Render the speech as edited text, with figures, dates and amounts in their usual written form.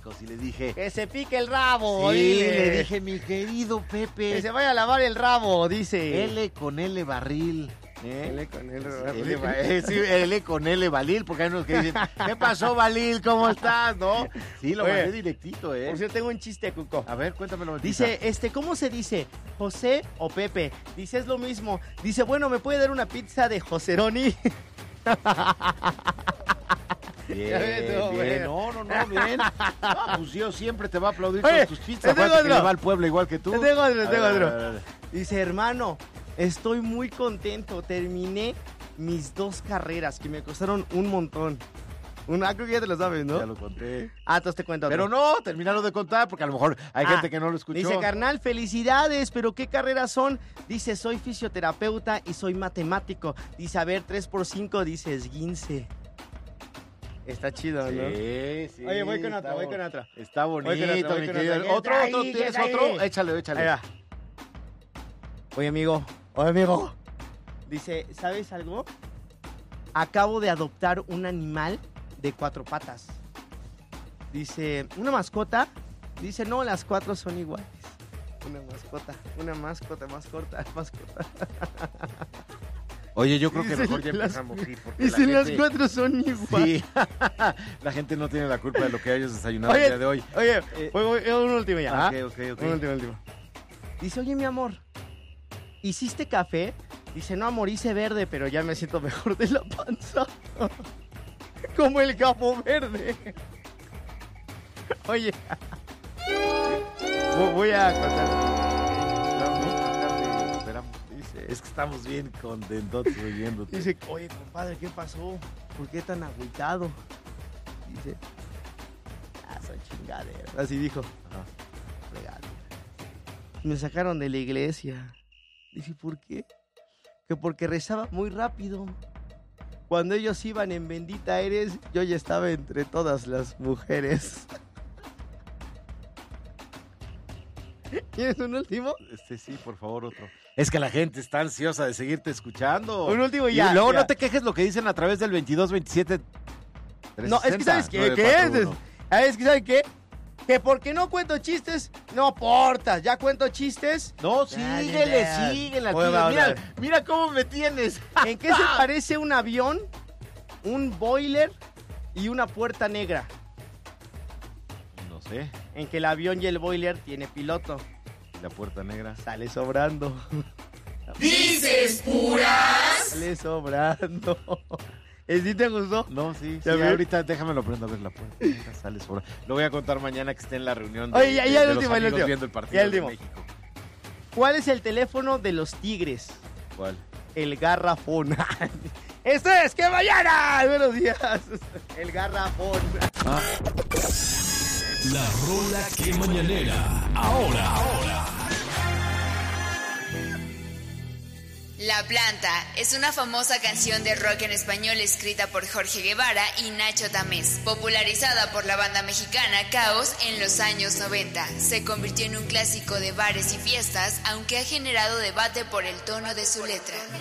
hijos y le dije... Que se pique el rabo, Sí, dile. le dije, mi querido Pepe. Que se vaya a lavar el rabo, dice. L con L barril. L con L Sí, L con L Balil, porque hay unos que dicen, ¿qué pasó, Balil? ¿Cómo estás? ¿No? Sí, lo mandé directito, Por cierto, tengo un chiste, Cuco. A ver, cuéntamelo. Dice, ¿cómo se dice? ¿José o Pepe? Dice, es lo mismo. Dice, bueno, ¿me puede dar una pizza de Joseroni? Bien. No, bien. No, pues Dios siempre te va a aplaudir Oye, con tus pizzas. tengo Que le va al pueblo igual que tú. Tengo otro. A ver. Dice, hermano, estoy muy contento. Terminé mis 2 carreras que me costaron un montón. Creo que ya te lo sabes, ¿no? Ya lo conté. Entonces te cuento otro. Pero no, terminalo de contar porque a lo mejor hay gente que no lo escuchó. Dice, carnal, felicidades, pero ¿qué carreras son? Dice, soy fisioterapeuta y soy matemático. Dice, a ver, 3 por 5, dice, esguince. Está chido, ¿no? Sí. Oye, voy con otra. Está bonito, mi querido. otra. ¿Otro? ¿Tienes otro? Échale. Ahí va. Oye, amigo. Dice, ¿sabes algo? Acabo de adoptar un animal de 4 patas. Dice, ¿una mascota? Dice, no, las 4 son iguales. Una mascota más corta. Oye, yo creo que Dice, mejor ya empezamos. Dice, las 4 son iguales. Sí, la gente no tiene la culpa de lo que hayas desayunado el día de hoy. Oye, un último ya. Ok. Un último. Dice, oye, mi amor, ¿hiciste café? Dice, no, amor, hice verde, pero ya me siento mejor de la panza. Como el Cabo Verde. Oye, voy a contar. Es que estamos bien contentos oyéndote. Dice, oye, compadre, ¿qué pasó? ¿Por qué tan agüitado? Dice, son chingaderas. Así dijo. Regalo. Me sacaron de la iglesia. Dice, ¿por qué? Que porque rezaba muy rápido. Cuando ellos iban en Bendita Eres, yo ya estaba entre todas las mujeres. ¿Tienes un último? Sí, por favor, otro. Es que la gente está ansiosa de seguirte escuchando. Un último y ya. Y luego ya. no te quejes lo que dicen a través del 22 27 360. No, es que ¿sabes qué? ¿Qué es? Es que ¿sabes qué? Que porque no cuento chistes, no aportas. ¿Ya cuento chistes? No, síguele. Mira cómo me tienes. ¿En qué se parece un avión, un boiler y una puerta negra? No sé. En que el avión y el boiler tiene piloto. La puerta negra sale sobrando. ¿Dices puras? Sale sobrando. ¿Sí te gustó? No, sí. Ahorita déjame lo prendo a ver la puerta negra, sale sobrando. Lo voy a contar mañana que esté en la reunión de, Oye, ya de el los último, amigos viendo el partido de México. ¿Cuál es el teléfono de los Tigres? ¿Cuál? El garrafón. ¡Esto es que mañana! Buenos días. El garrafón. La rola que mañanera. Ahora. La Planta es una famosa canción de rock en español escrita por Jorge Guevara y Nacho Tamés, popularizada por la banda mexicana Caos en los años 90. Se convirtió en un clásico de bares y fiestas, aunque ha generado debate por el tono de su letra.